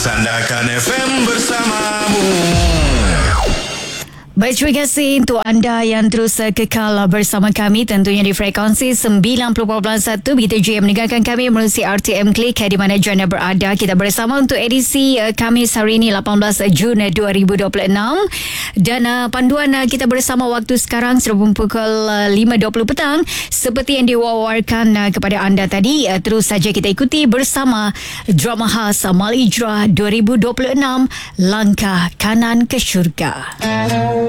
Sandakan FM bersamamu. Baik, terima kasih untuk anda yang terus kekal bersama kami tentunya di frekuensi 90.1 BTJ yang meninggalkan kami melalui RTM Klik di mana anda berada. Kita bersama untuk edisi Khamis hari ini 18 Jun 2026 dan panduan kita bersama waktu sekarang sudah pukul 5.20 petang seperti yang diwawarkan kepada anda tadi. Terus saja kita ikuti bersama drama khas Mal Hijrah 2026 Langkah Kanan ke Syurga.